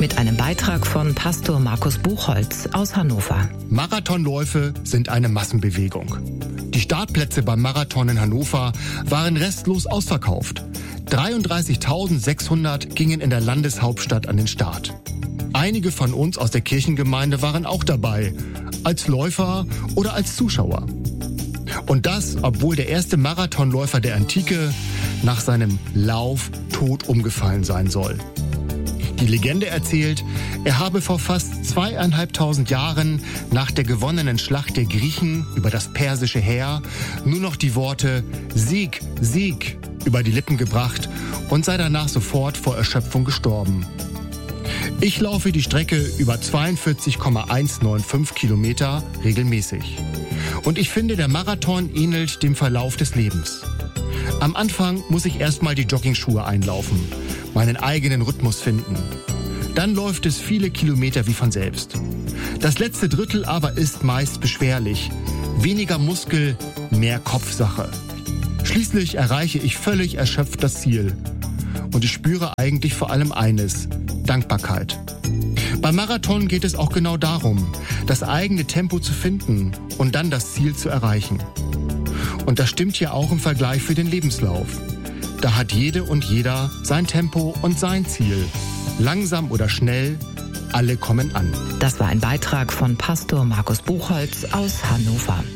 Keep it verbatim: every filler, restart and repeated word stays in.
mit einem Beitrag von Pastor Markus Buchholz aus Hannover. Marathonläufe sind eine Massenbewegung. Die Startplätze beim Marathon in Hannover waren restlos ausverkauft. dreiunddreißigtausendsechshundert gingen in der Landeshauptstadt an den Start. Einige von uns aus der Kirchengemeinde waren auch dabei, als Läufer oder als Zuschauer. Und das, obwohl der erste Marathonläufer der Antike nach seinem Lauf tot umgefallen sein soll. Die Legende erzählt, er habe vor fast zweieinhalbtausend Jahren nach der gewonnenen Schlacht der Griechen über das persische Heer nur noch die Worte Sieg, Sieg über die Lippen gebracht und sei danach sofort vor Erschöpfung gestorben. Ich laufe die Strecke über zweiundvierzig Komma hundertfünfzehn Kilometer regelmäßig. Und ich finde, der Marathon ähnelt dem Verlauf des Lebens. Am Anfang muss ich erstmal die Joggingschuhe einlaufen, meinen eigenen Rhythmus finden. Dann läuft es viele Kilometer wie von selbst. Das letzte Drittel aber ist meist beschwerlich. Weniger Muskel, mehr Kopfsache. Schließlich erreiche ich völlig erschöpft das Ziel. Und ich spüre eigentlich vor allem eines: Dankbarkeit. Beim Marathon geht es auch genau darum, das eigene Tempo zu finden und dann das Ziel zu erreichen. Und das stimmt ja auch im Vergleich für den Lebenslauf. Da hat jede und jeder sein Tempo und sein Ziel. Langsam oder schnell, alle kommen an. Das war ein Beitrag von Pastor Markus Buchholz aus Hannover.